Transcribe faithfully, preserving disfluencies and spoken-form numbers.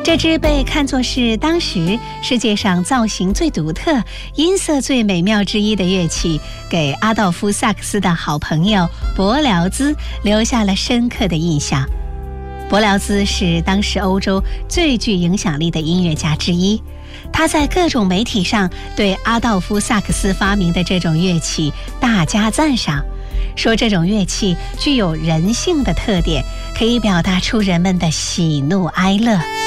这支被看作是当时世界上造型最独特、音色最美妙之一的乐器，给阿道夫·萨克斯的好朋友柏辽兹留下了深刻的印象。柏辽兹是当时欧洲最具影响力的音乐家之一，他在各种媒体上对阿道夫·萨克斯发明的这种乐器大加赞赏，说这种乐器具有人性的特点，可以表达出人们的喜怒哀乐。